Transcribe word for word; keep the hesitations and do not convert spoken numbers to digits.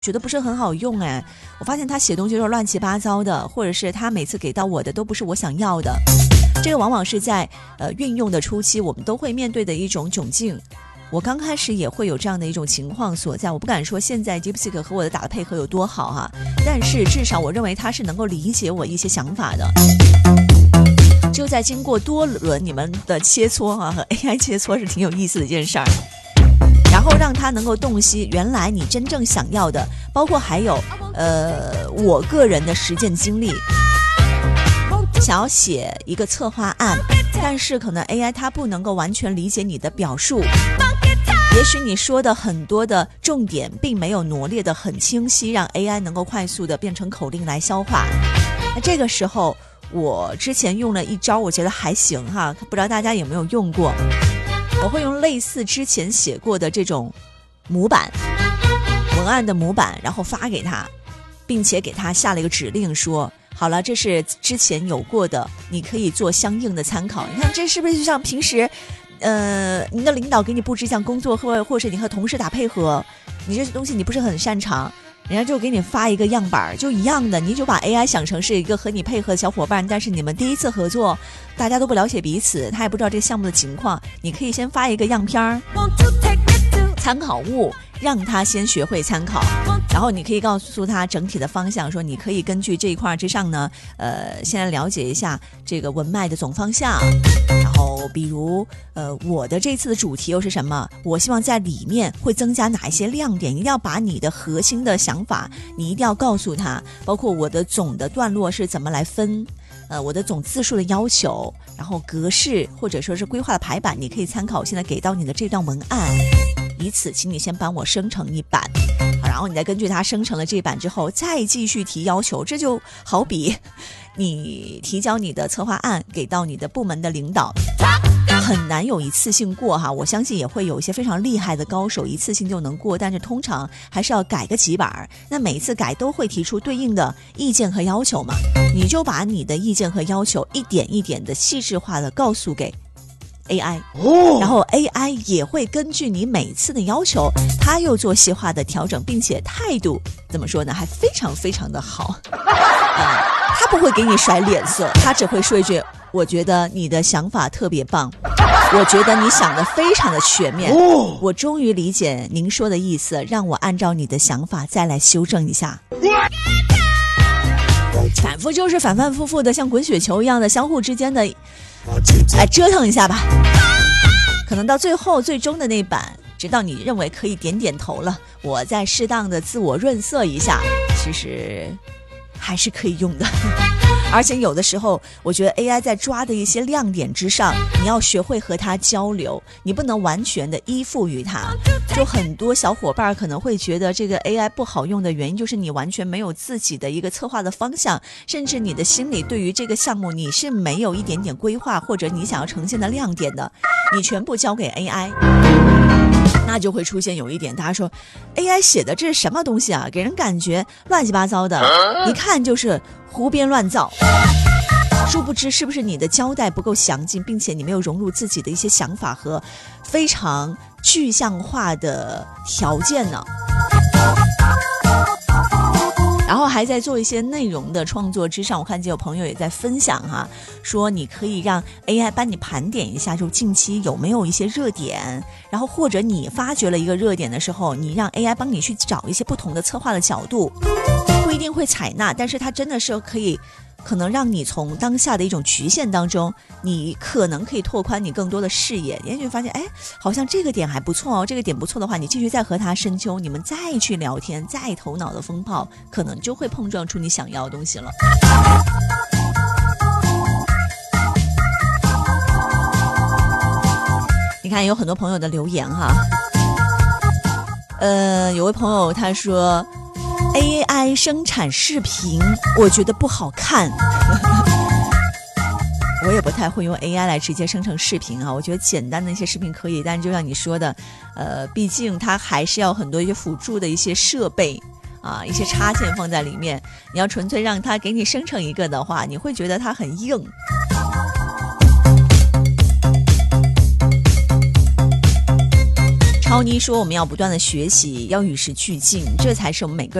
觉得不是很好用哎，我发现他写东西都是乱七八糟的，或者是他每次给到我的都不是我想要的。这个往往是在呃运用的初期，我们都会面对的一种窘境。我刚开始也会有这样的一种情况所在，我不敢说现在 DeepSeek 和我的打的配合有多好哈，但是至少我认为他是能够理解我一些想法的。就在经过多轮你们的切磋啊和 A I 切磋是挺有意思的一件事儿。然后让他能够洞悉原来你真正想要的，包括还有呃我个人的实践经历。想要写一个策划案，但是可能 A I 它不能够完全理解你的表述，也许你说的很多的重点并没有罗列的很清晰，让 A I 能够快速的变成口令来消化。那这个时候我之前用了一招，我觉得还行哈，不知道大家有没有用过。我会用类似之前写过的这种模板文案的模板，然后发给他，并且给他下了一个指令说，好了，这是之前有过的，你可以做相应的参考。你看这是不是就像平时呃，您的领导给你布置一项工作，或或是你和同事打配合，你这些东西你不是很擅长，人家就给你发一个样板，就一样的，你就把 A I 想成是一个和你配合的小伙伴，但是你们第一次合作，大家都不了解彼此，他也不知道这个项目的情况，你可以先发一个样片参考物，让他先学会参考，然后你可以告诉他整体的方向，说你可以根据这一块之上呢，呃，先来了解一下这个文脉的总方向，然后比如呃，我的这次的主题又是什么，我希望在里面会增加哪一些亮点，一定要把你的核心的想法你一定要告诉他，包括我的总的段落是怎么来分，呃，我的总字数的要求，然后格式或者说是规划的排版，你可以参考现在给到你的这段文案，以此请你先帮我生成一版，然后你再根据它生成了这版之后再继续提要求。这就好比你提交你的策划案给到你的部门的领导，很难有一次性过哈，我相信也会有一些非常厉害的高手一次性就能过，但是通常还是要改个几版，那每一次改都会提出对应的意见和要求嘛，你就把你的意见和要求一点一点的细致化的告诉给A I， 然后 A I 也会根据你每次的要求，它又做细化的调整，并且态度怎么说呢，还非常非常的好。呃，他不会给你甩脸色，他只会说一句，我觉得你的想法特别棒，我觉得你想的非常的全面，我终于理解您说的意思，让我按照你的想法再来修正一下。反复就是反反复复的像滚雪球一样的相互之间的来折腾一下吧，可能到最后最终的那版，直到你认为可以点点头了，我再适当的自我润色一下，其实还是可以用的。而且有的时候我觉得 A I 在抓的一些亮点之上，你要学会和它交流，你不能完全的依附于它。就很多小伙伴可能会觉得这个 A I 不好用的原因，就是你完全没有自己的一个策划的方向，甚至你的心里对于这个项目你是没有一点点规划，或者你想要呈现的亮点的，你全部交给 A I， 那就会出现有一点，大家说 A I 写的这是什么东西啊，给人感觉乱七八糟的，一看就是胡编乱造。殊不知是不是你的交代不够详尽，并且你没有融入自己的一些想法和非常具象化的条件呢？然后还在做一些内容的创作之上，我看见有朋友也在分享哈，说你可以让 A I 帮你盘点一下，就近期有没有一些热点，然后或者你发掘了一个热点的时候，你让 A I 帮你去找一些不同的策划的角度，不一定会采纳，但是它真的是可以可能让你从当下的一种局限当中，你可能可以拓宽你更多的视野，也许发现哎，好像这个点还不错哦，这个点不错的话，你继续再和他深究，你们再去聊天，再头脑的风暴，可能就会碰撞出你想要的东西了。你看有很多朋友的留言哈，呃，有位朋友他说A I 生产视频我觉得不好看我也不太会用 A I 来直接生成视频啊，我觉得简单的一些视频可以，但就像你说的呃，毕竟它还是要很多一些辅助的一些设备啊，一些插件放在里面，你要纯粹让它给你生成一个的话，你会觉得它很硬。 超妮说我们要不断的学习，要与时俱进，这才是我们每个